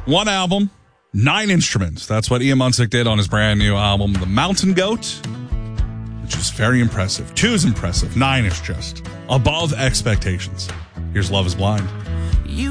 One album, 9 instruments. That's what Ian Munsick did on his brand new album, The Mountain Goat, which is very impressive. 2 is impressive. 9 is just above expectations. Here's Love is Blind.